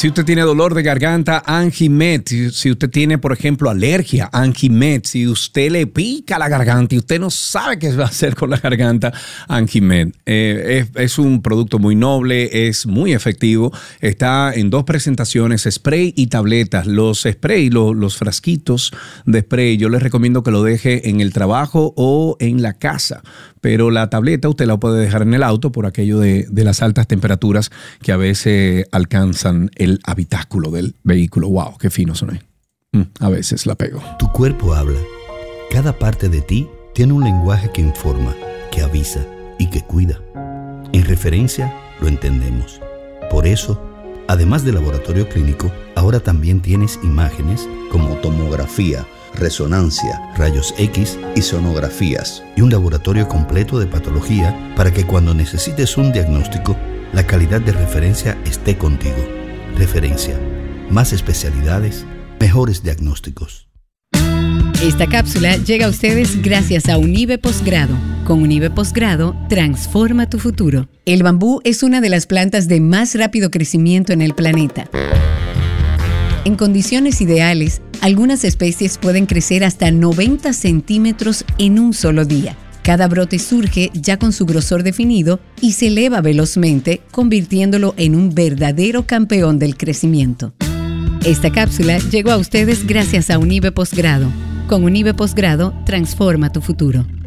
Si usted tiene dolor de garganta, Anjimed. Si usted tiene, por ejemplo, alergia, Anjimed. Si usted le pica la garganta y usted no sabe qué va a hacer con la garganta, Anjimed. Es un producto muy noble, es muy efectivo. Está en 2 presentaciones, spray y tabletas. Los spray, los frasquitos de spray, yo les recomiendo que lo deje en el trabajo o en la casa. Pero la tableta usted la puede dejar en el auto por aquello de las altas temperaturas que a veces alcanzan el habitáculo del vehículo. ¡Wow! ¡Qué fino soné! A veces la pego. Tu cuerpo habla. Cada parte de ti tiene un lenguaje que informa, que avisa y que cuida. En Referencia lo entendemos. Por eso, además de laboratorio clínico, ahora también tienes imágenes como tomografía, resonancia, rayos X y sonografías, y un laboratorio completo de patología para que cuando necesites un diagnóstico, la calidad de Referencia esté contigo. Referencia. Más especialidades, mejores diagnósticos. Esta cápsula llega a ustedes gracias a Unive Posgrado. Con Unive Posgrado, transforma tu futuro. El bambú es una de las plantas de más rápido crecimiento en el planeta. En condiciones ideales, algunas especies pueden crecer hasta 90 centímetros en un solo día. Cada brote surge ya con su grosor definido y se eleva velozmente, convirtiéndolo en un verdadero campeón del crecimiento. Esta cápsula llegó a ustedes gracias a Unive Posgrado. Con Unive Posgrado, transforma tu futuro.